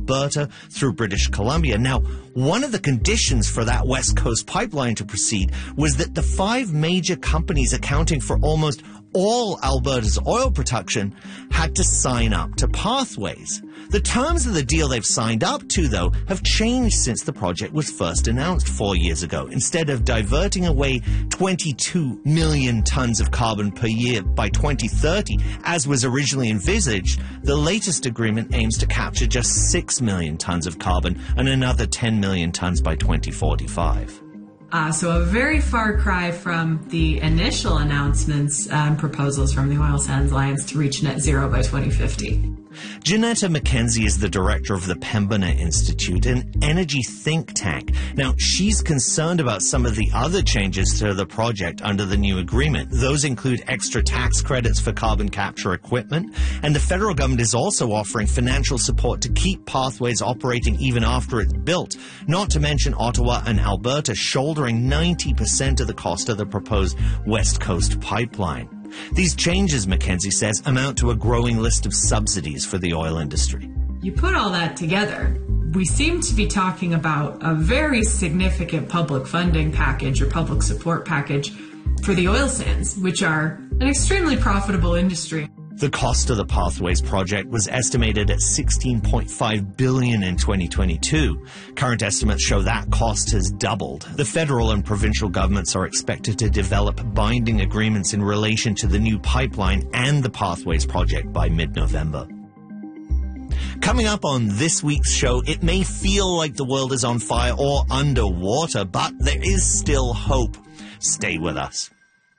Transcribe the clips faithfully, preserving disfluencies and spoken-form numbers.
Alberta through British Columbia. Now, one of the conditions for that West Coast pipeline to proceed was that the five major companies accounting for almost all Alberta's oil production had to sign up to Pathways. The terms of the deal they've signed up to, though, have changed since the project was first announced four years ago. Instead of diverting away twenty-two million tons of carbon per year by twenty thirty, as was originally envisaged, the latest agreement aims to capture just six million tons of carbon and another ten million tons by twenty forty-five. Uh, so a very far cry from the initial announcements and proposals from the Oil Sands Alliance to reach net zero by twenty fifty. Janetta McKenzie is the director of the Pembina Institute, an energy think tank. Now, she's concerned about some of the other changes to the project under the new agreement. Those include extra tax credits for carbon capture equipment, and the federal government is also offering financial support to keep Pathways operating even after it's built, not to mention Ottawa and Alberta shouldering ninety percent of the cost of the proposed West Coast pipeline. These changes, McKenzie says, amount to a growing list of subsidies for the oil industry. You put all that together, we seem to be talking about a very significant public funding package or public support package for the oil sands, which are an extremely profitable industry. The cost of the Pathways project was estimated at sixteen point five billion dollars in twenty twenty-two. Current estimates show that cost has doubled. The federal and provincial governments are expected to develop binding agreements in relation to the new pipeline and the Pathways project by mid-November. Coming up on this week's show, it may feel like the world is on fire or underwater, but there is still hope. Stay with us.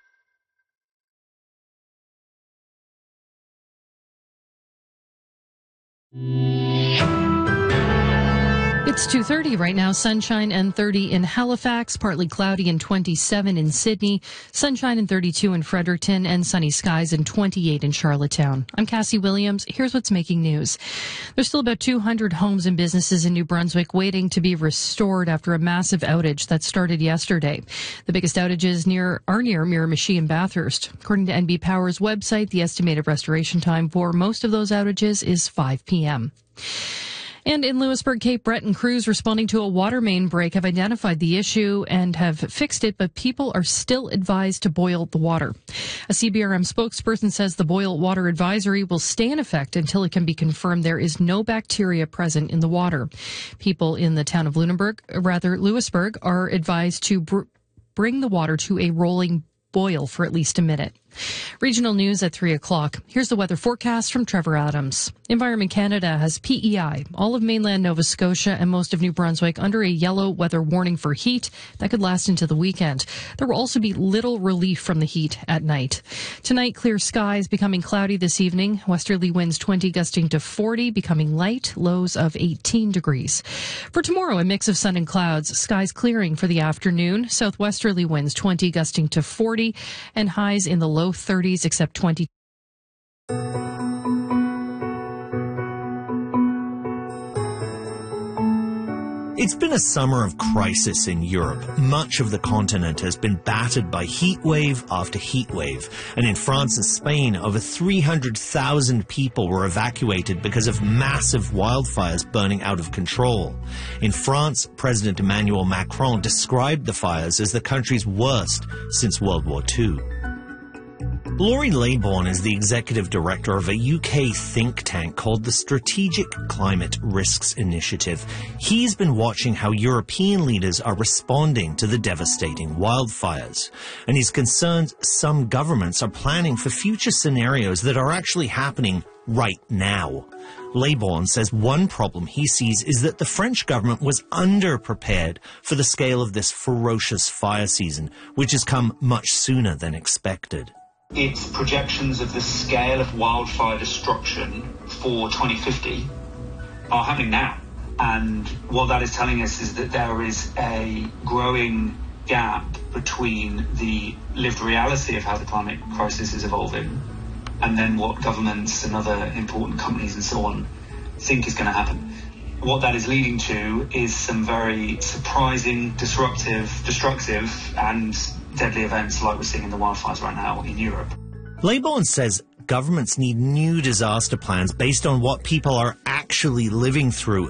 It's two thirty right now. Sunshine and thirty in Halifax, partly cloudy and twenty-seven in Sydney, sunshine and thirty-two in Fredericton, and sunny skies and twenty-eight in Charlottetown. I'm Cassie Williams. Here's what's making news. There's still about two hundred homes and businesses in New Brunswick waiting to be restored after a massive outage that started yesterday. The biggest outages near are near Miramichi and Bathurst. According to N B Power's website, the estimated restoration time for most of those outages is five p.m. And in Lewisburg, Cape Breton, crews responding to a water main break have identified the issue and have fixed it, but people are still advised to boil the water. A C B R M spokesperson says the boil water advisory will stay in effect until it can be confirmed there is no bacteria present in the water. People in the town of Lunenburg, rather Lewisburg, are advised to br- bring the water to a rolling boil for at least a minute. Regional news at three o'clock. Here's the weather forecast from Trevor Adams. Environment Canada has P E I, all of mainland Nova Scotia and most of New Brunswick under a yellow weather warning for heat that could last into the weekend. There will also be little relief from the heat at night. Tonight, clear skies, becoming cloudy this evening. Westerly winds twenty gusting to forty, becoming light, lows of eighteen degrees. For tomorrow, a mix of sun and clouds, skies clearing for the afternoon. Southwesterly winds twenty gusting to forty and highs in the low low thirties, except twenty. It's been a summer of crisis in Europe. Much of the continent has been battered by heat wave after heat wave. And in France and Spain, over three hundred thousand people were evacuated because of massive wildfires burning out of control. In France, President Emmanuel Macron described the fires as the country's worst since World War Two. Laurie Laybourne is the executive director of a U K think tank called the Strategic Climate Risks Initiative. He's been watching how European leaders are responding to the devastating wildfires. And he's concerned some governments are planning for future scenarios that are actually happening right now. Laybourne says one problem he sees is that the French government was underprepared for the scale of this ferocious fire season, which has come much sooner than expected. Its projections of the scale of wildfire destruction for twenty fifty are happening now. And what that is telling us is that there is a growing gap between the lived reality of how the climate crisis is evolving and then what governments and other important companies and so on think is going to happen. What that is leading to is some very surprising, disruptive, destructive and deadly events like we're seeing in the wildfires right now in Europe. Laybourne says governments need new disaster plans based on what people are actually living through